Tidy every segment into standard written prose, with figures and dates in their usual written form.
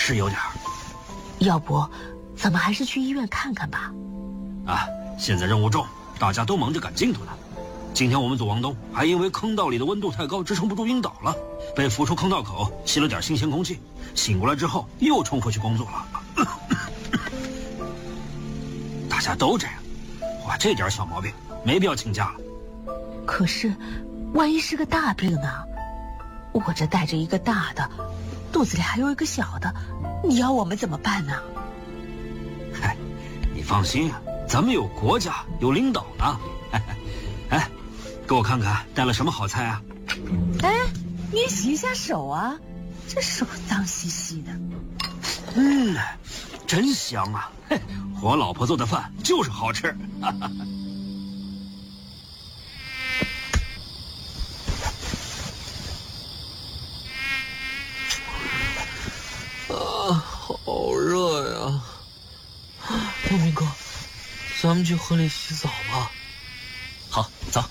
是有点儿。 要不，咱们还是去医院看看吧。 啊，现在任务重，大家都忙着赶进度呢。今天我们组王东还因为坑道里的温度太高，支撑不住晕倒了，被扶出坑道口吸了点新鲜空气，醒过来之后又冲回去工作了。大家都这样，哇，这点小毛病没必要请假了。 可是，万一是个大病呢？我这带着一个大的，肚子里还有一个小的，你要我们怎么办呢？ 嗨，你放心，咱们有国家，有领导呢。哎，给我看看带了什么好菜啊？ 哎，你洗一下手啊，这手脏兮兮的。 真香啊！嘿，我老婆做的饭就是好吃。 好热呀！东明哥，咱们去河里洗澡吧。 好，走。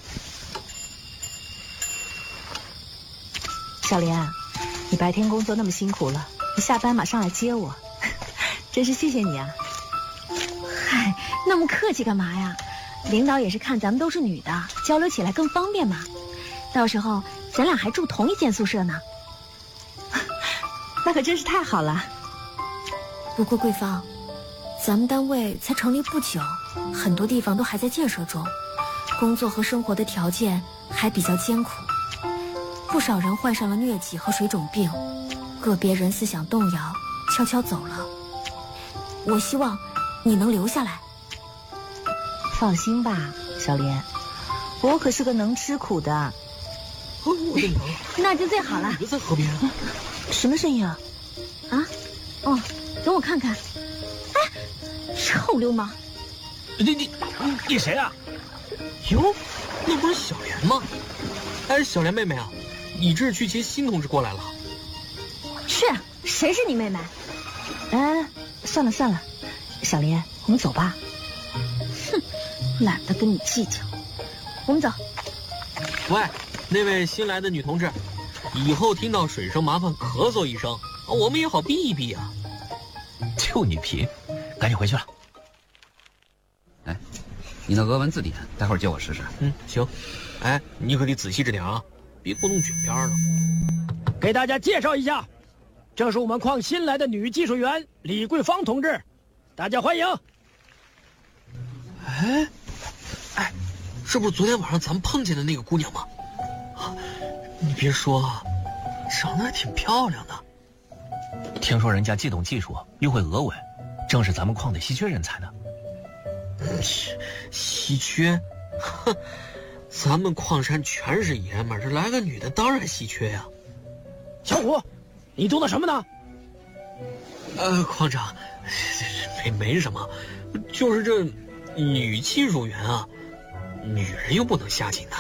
小莲，你白天工作那么辛苦了，你下班马上来接我，真是谢谢你啊。嗨，那么客气干嘛呀？领导也是看咱们都是女的，交流起来更方便嘛。到时候咱俩还住同一间宿舍呢。那可真是太好了。 不过桂芳，咱们单位才成立不久，很多地方都还在建设中，工作和生活的条件还比较艰苦，不少人患上了疟疾和水肿病，个别人思想动摇，悄悄走了。我希望你能留下来。 放心吧，小莲，我可是个能吃苦的。 我的娘！ 那就最好了。 你在河边？ 什么声音啊？啊？哦，等我看看。哎，臭流氓！ 你谁啊？ 哟，那不是小莲吗？哎，小莲妹妹啊，你这是去接新同志过来了？ 是，谁是你妹妹？哎，算了算了，小莲，我们走吧。哼，懒得跟你计较。我们走。 喂，那位新来的女同志，以后听到水声麻烦咳嗽一声，我们也好避一避啊。 就你贫，赶紧回去了。 哎，你那俄文字典，待会儿借我试试。 行。哎，你可得仔细着点啊，别给我弄卷边了。 给大家介绍一下，这是我们矿新来的女技术员李桂芳同志，大家欢迎。 哎，这不是昨天晚上咱们碰见的那个姑娘吗？啊，你别说，长得还挺漂亮的。 听说人家既懂技术又会俄文，正是咱们矿的稀缺人才呢。 稀缺？哼，咱们矿山全是爷们儿，这来个女的当然稀缺呀。 小虎，你读的什么呢？ 矿长，没什么，就是这女技术员啊，女人又不能下井的。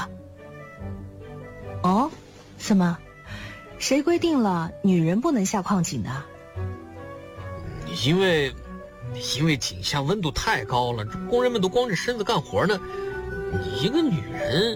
哦，怎么？谁规定了女人不能下矿井的？ 因为井下温度太高了，这工人们都光着身子干活呢，你一个女人。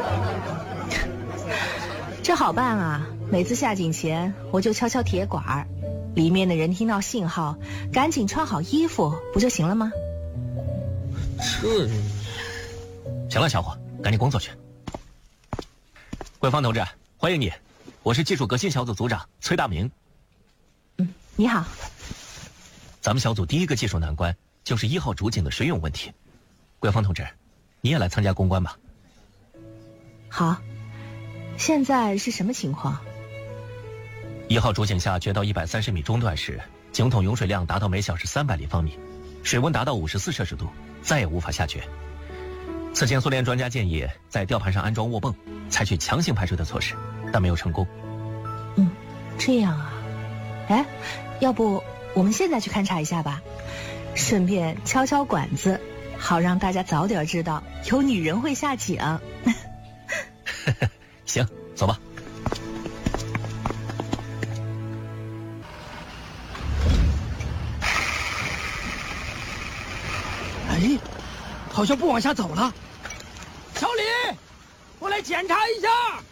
这好办啊，每次下井前我就敲敲铁管，里面的人听到信号赶紧穿好衣服不就行了吗？ 这行了，小伙，赶紧工作去。桂芳同志，欢迎你，我是技术革新小组组长崔大明。 你好。 咱们小组第一个技术难关就是1号主井的水涌问题。桂芳同志，你也来参加攻关吧。 好，现在是什么情况 ？1号主井下掘到130米中段时，井筒涌水量达到每小时300立方米，水温达到54摄氏度，再也无法下掘。此前苏联专家建议在吊盘上安装卧泵，采取强行排水的措施，但没有成功。 这样啊。哎，要不我们现在去勘察一下吧，顺便敲敲管子，好让大家早点知道有女人会下井。 行，走吧。 哎，好像不往下走了。小李，我来检查一下。